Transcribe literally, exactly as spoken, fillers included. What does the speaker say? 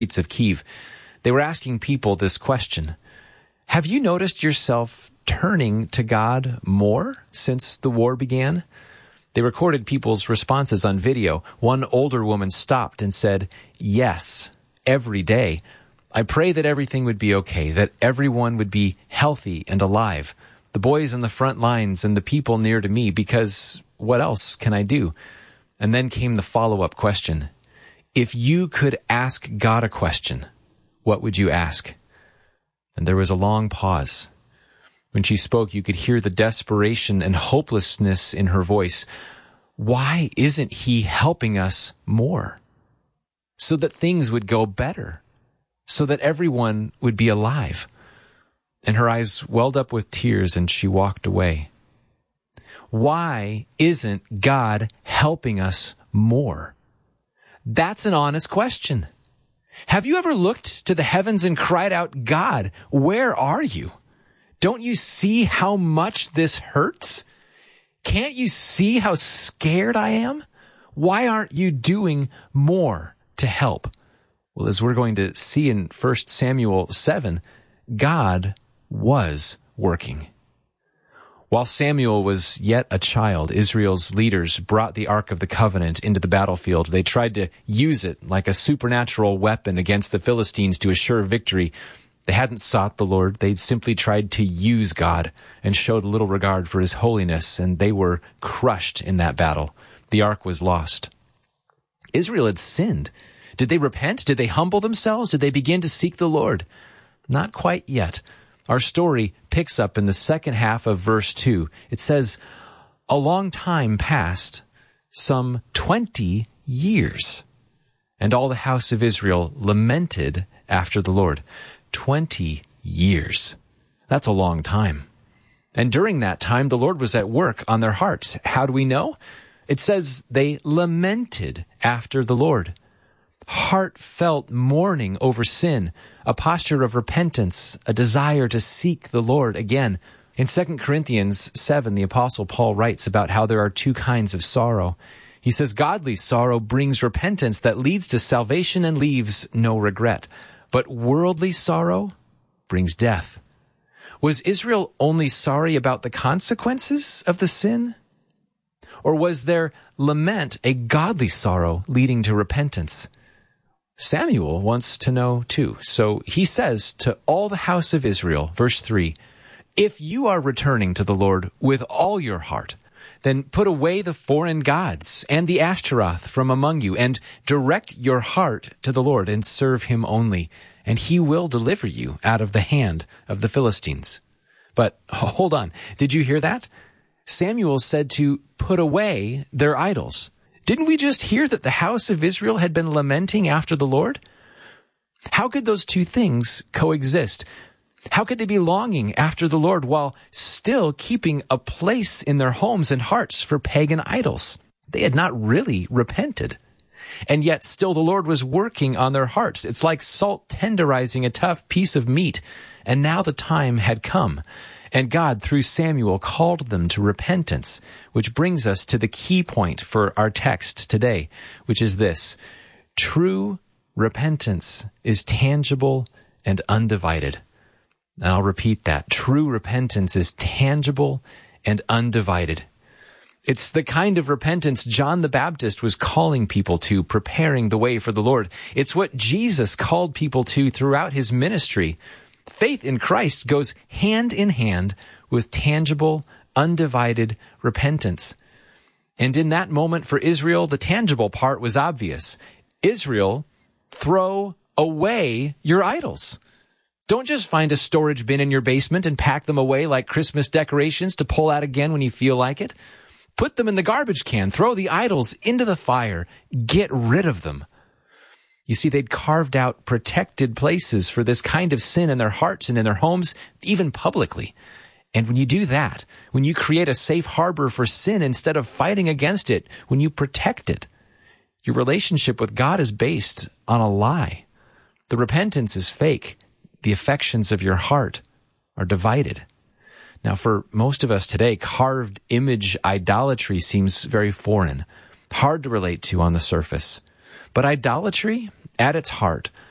streets of Kyiv. They were asking people this question: have you noticed yourself turning to God more since the war began? They recorded people's responses on video. One older woman stopped and said, "Yes, every day. I pray that everything would be okay, that everyone would be healthy and alive, the boys on the front lines and the people near to me, because what else can I do?" And then came the follow-up question: if you could ask God a question, what would you ask? And there was a long pause. When she spoke, you could hear the desperation and hopelessness in her voice. Why isn't he helping us more? So that things would go better, so that everyone would be alive. And her eyes welled up with tears and she walked away. Why isn't God helping us more? That's an honest question. Have you ever looked to the heavens and cried out, "God, where are you? Don't you see how much this hurts? Can't you see how scared I am? Why aren't you doing more to help?" Well, as we're going to see in First Samuel seven, God was working. While Samuel was yet a child, Israel's leaders brought the Ark of the Covenant into the battlefield. They tried to use it like a supernatural weapon against the Philistines to assure victory. They hadn't sought the Lord. They'd simply tried to use God and showed little regard for his holiness, and they were crushed in that battle. The Ark was lost. Israel had sinned. Did they repent? Did they humble themselves? Did they begin to seek the Lord? Not quite yet. Our story picks up in the second half of verse two. It says, "A long time passed, some twenty years, and all the house of Israel lamented after the Lord." Twenty years. That's a long time. And during that time, the Lord was at work on their hearts. How do we know? It says they lamented after the Lord. Heartfelt mourning over sin, a posture of repentance, a desire to seek the Lord again. In Second Corinthians seven, the Apostle Paul writes about how there are two kinds of sorrow. He says, "Godly sorrow brings repentance that leads to salvation and leaves no regret. But worldly sorrow brings death." Was Israel only sorry about the consequences of the sin? Or was their lament a godly sorrow leading to repentance? Samuel wants to know too. So he says to all the house of Israel, verse three, "If you are returning to the Lord with all your heart, then put away the foreign gods and the Ashtaroth from among you, and direct your heart to the Lord and serve him only, and he will deliver you out of the hand of the Philistines." But hold on, did you hear that? Samuel said to put away their idols. Didn't we just hear that the house of Israel had been lamenting after the Lord? How could those two things coexist? How could they be longing after the Lord while still keeping a place in their homes and hearts for pagan idols? They had not really repented. And yet still the Lord was working on their hearts. It's like salt tenderizing a tough piece of meat. And now the time had come. And God, through Samuel, called them to repentance, which brings us to the key point for our text today, which is this: true repentance is tangible and undivided. And I'll repeat that. True repentance is tangible and undivided. It's the kind of repentance John the Baptist was calling people to, preparing the way for the Lord. It's what Jesus called people to throughout his ministry. Faith in Christ goes hand in hand with tangible, undivided repentance. And in that moment for Israel, the tangible part was obvious. Israel, throw away your idols. Don't just find a storage bin in your basement and pack them away like Christmas decorations to pull out again when you feel like it. Put them in the garbage can. Throw the idols into the fire. Get rid of them. You see, they'd carved out protected places for this kind of sin in their hearts and in their homes, even publicly. And when you do that, when you create a safe harbor for sin instead of fighting against it, when you protect it, your relationship with God is based on a lie. The repentance is fake. The affections of your heart are divided. Now, for most of us today, carved image idolatry seems very foreign, hard to relate to on the surface. But idolatry, at its heart,